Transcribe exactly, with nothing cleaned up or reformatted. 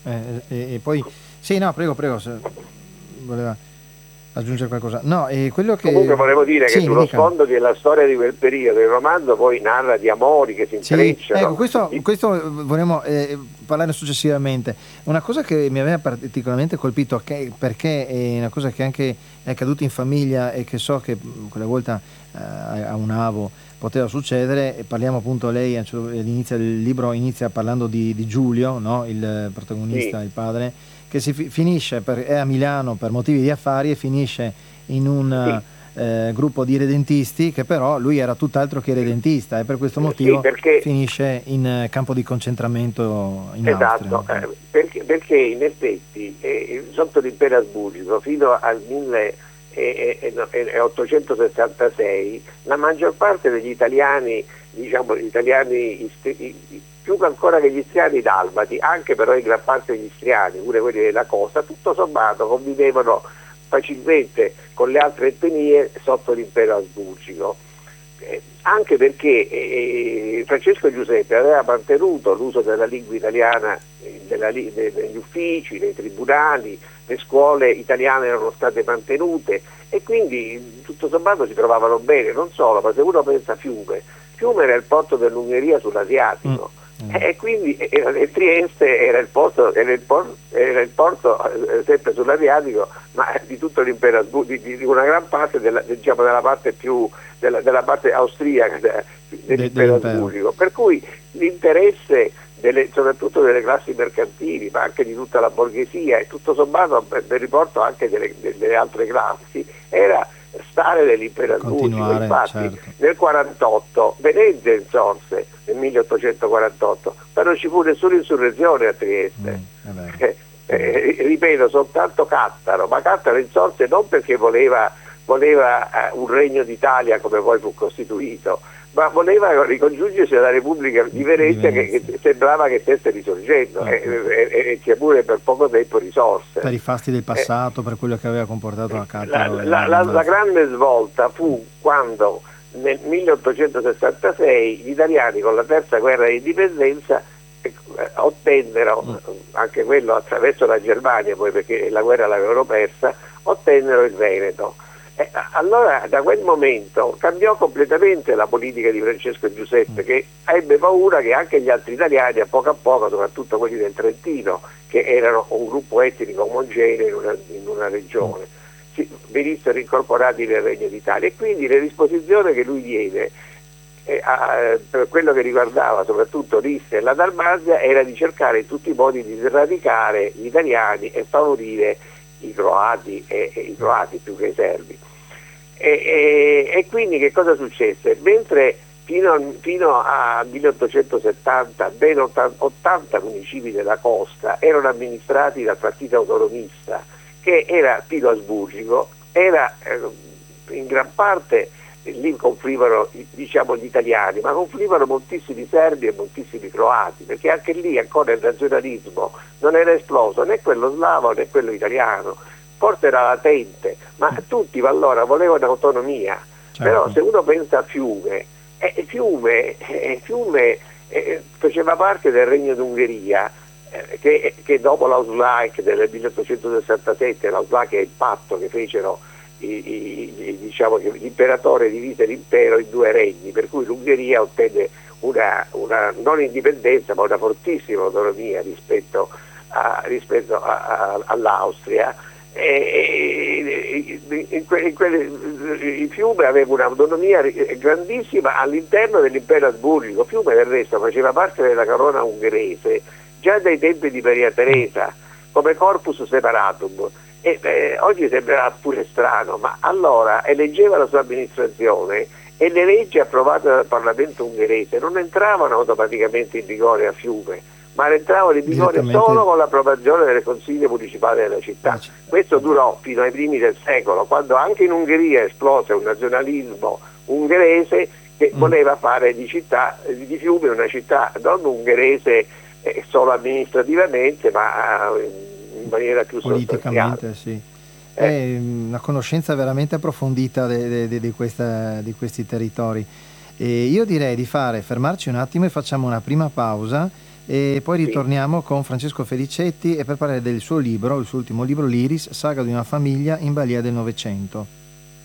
Eh, e, e poi sì, no, prego, prego, se voleva aggiungere qualcosa. No, e quello che Comunque volevo dire sì, che mi sullo dica. sfondo della storia di quel periodo il romanzo poi narra di amori che si Sì, ecco, intrecciano. questo, Di- questo vorremmo eh, parlare successivamente. Una cosa che mi aveva particolarmente colpito, che, perché è una cosa che anche è accaduta in famiglia e che so che mh, quella volta eh, a un avo poteva succedere, e parliamo appunto, lei all'inizio del libro inizia parlando di, di Giulio, no? Il sì, protagonista, il padre, che si fi- finisce, per, è a Milano per motivi di affari e finisce in un sì, eh, gruppo di redentisti, che però lui era tutt'altro che redentista e per questo sì, motivo perché finisce in eh, campo di concentramento in Austria. esatto, eh, perché, perché in effetti eh, sotto l'impero asburgico fino al milleottocentosessantasei la maggior parte degli italiani, diciamo gli italiani ist- i- più ancora che gli istriani dalmati, anche però in gran parte degli istriani, pure quelli della costa, tutto sommato convivevano facilmente con le altre etnie sotto l'impero asburgico. Eh, anche perché eh, Francesco Giuseppe aveva mantenuto l'uso della lingua italiana eh, della, de, negli uffici, nei tribunali, le scuole italiane erano state mantenute e quindi tutto sommato si trovavano bene. Non solo, ma se uno pensa a Fiume, Fiume era il porto dell'Ungheria sull'Asiatico. Mm. E quindi era nel Trieste, era il porto, era il porto, era il porto eh, sempre sull'Adriatico, ma di tutto l'impero asburgico, di, di una gran parte della, diciamo, della parte più della, della parte austriaca de, dell'impero De, asburgico. Per cui l'interesse delle, soprattutto delle classi mercantili, ma anche di tutta la borghesia e tutto sommato per riporto anche delle, delle altre classi, era stare nell'impero asburgico. Infatti certo. nel quarantotto Venezia insorse nel milleottocentoquarantotto, ma non ci fu nessuna insurrezione a Trieste. Mm, eh, eh, ripeto, soltanto Cattaro, ma Cattaro insorse non perché voleva, voleva eh, un regno d'Italia come poi fu costituito, ma voleva ricongiungersi alla Repubblica di Venezia, di Venezia. Che, che sembrava che stesse risorgendo e eh, che pure per poco tempo risorse. Per i fasti del passato, eh, per quello che aveva comportato a Cattaro. La, la, la, la grande svolta fu quando nel milleottocentosessantasei gli italiani con la terza guerra di indipendenza eh, ottennero, mm. anche quello attraverso la Germania, poi perché la guerra l'avevano persa, ottennero il Veneto. Eh, allora da quel momento cambiò completamente la politica di Francesco Giuseppe, che ebbe paura che anche gli altri italiani a poco a poco, soprattutto quelli del Trentino, che erano un gruppo etnico omogeneo in una, in una regione, si, venissero incorporati nel Regno d'Italia. E quindi le disposizioni che lui diede eh, a, per quello che riguardava soprattutto l'Istria e la Dalmazia era di cercare in tutti i modi di sradicare gli italiani e favorire i croati e, e i croati più che i serbi. E, e, e quindi che cosa successe? Mentre fino, a, fino al milleottocentosettanta ben ottanta municipi della costa erano amministrati dal partito autonomista, che era filo-asburgico, era eh, in gran parte lì confluivano, diciamo, gli italiani, ma confluivano moltissimi serbi e moltissimi croati, perché anche lì ancora il nazionalismo non era esploso, né quello slavo né quello italiano, forse era latente, ma tutti allora volevano autonomia. Certo. Però se uno pensa a Fiume, eh, Fiume, eh, Fiume eh, faceva parte del Regno d'Ungheria, eh, che, che dopo l'Auslach del milleottocentosessantasette, l'Auslach è il patto che fecero I, i, diciamo che l'imperatore divise l'impero in due regni, per cui l'Ungheria ottenne una, una non indipendenza ma una fortissima autonomia rispetto, a, rispetto a, a, all'Austria. E, e, in que, in quelle, il Fiume aveva un'autonomia grandissima all'interno dell'impero asburgico. Fiume del resto faceva parte della corona ungherese già dai tempi di Maria Teresa come corpus separatum. E, eh, oggi sembrerà pure strano, ma allora eleggeva la sua amministrazione e le leggi approvate dal Parlamento ungherese non entravano automaticamente in vigore a Fiume, ma entravano in vigore solo con l'approvazione del Consiglio municipale della città. Questo durò fino ai primi del secolo, quando anche in Ungheria esplose un nazionalismo ungherese che mm. voleva fare di, città, di Fiume una città non ungherese eh, solo amministrativamente, ma eh, in maniera più politicamente, sì. È eh. una conoscenza veramente approfondita di de, de, de di questi territori. E io direi di fare, fermarci un attimo e facciamo una prima pausa e poi Sì. ritorniamo con Francesco Felicetti e per parlare del suo libro, il suo ultimo libro, L'Iris, saga di una famiglia in balia del Novecento.